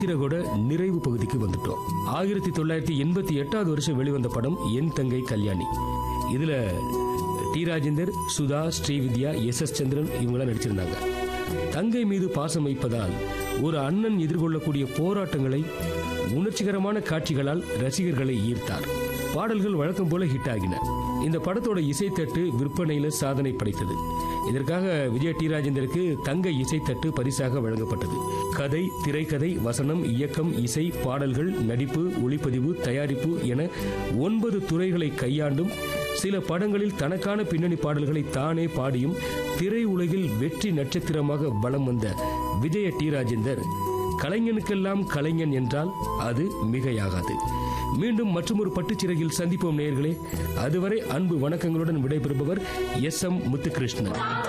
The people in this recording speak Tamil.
சித்திரகோட நிறைவு பகுதிக்கு வந்துட்டோம். 1988 வருஷம் வெளிவந்த படம் என் தங்கை கல்யாணி. இதுல டி ராஜேந்தர், சுதா, ஸ்ரீவித்யா, எஸ் சந்திரன் இவங்களாம் நடிச்சிருந்தாங்க. தங்கை மீது பாசம் வைப்பதால் ஒரு அண்ணன் எதிர்கொள்ளக்கூடிய போராட்டங்களை உணர்ச்சிகரமான காட்சிகளால் ரசிகர்களை ஈர்த்தார். பாடல்கள் வழக்கம் போல ஹிட் ஆகின. இந்த படத்தோட இசைத்தட்டு விற்பனையில சாதனை படைத்தது. இதற்காக விஜய் டி ராஜேந்தருக்கு தங்க இசைத்தட்டு பரிசாக வழங்கப்பட்டது. கதை, திரைக்கதை, வசனம், இயக்கம், இசை, பாடல்கள், நடிப்பு, ஒளிப்பதிவு, தயாரிப்பு என 9 துறைகளை கையாண்டும் சில படங்களில் தனக்கான பின்னணி பாடல்களை தானே பாடியும் திரையுலகில் வெற்றி நட்சத்திரமாக வலம் வந்த விஜய டி ராஜேந்தர் கலைஞனுக்கெல்லாம் கலைஞன் என்றால் அது மிகையாகாது. மீண்டும் மற்றொரு பட்டுச்சிறகில் சந்திப்போம் நேயர்களே. அதுவரை அன்பு வணக்கங்களுடன் விடைபெறுபவர் எஸ்.எம். முத்துகிருஷ்ணன்.